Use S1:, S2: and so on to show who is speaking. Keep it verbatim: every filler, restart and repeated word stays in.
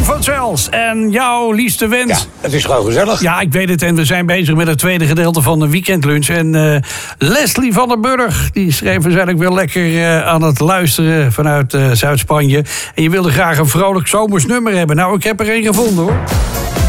S1: Hotels en jouw liefste wens.
S2: Ja, het is gewoon gezellig.
S1: Ja, ik weet het. En we zijn bezig met het tweede gedeelte van de weekendlunch. En uh, Leslie van der Burg, die schreef waarschijnlijk wel lekker uh, aan het luisteren vanuit uh, Zuid-Spanje. En je wilde graag een vrolijk zomers nummer hebben. Nou, ik heb er één gevonden, hoor.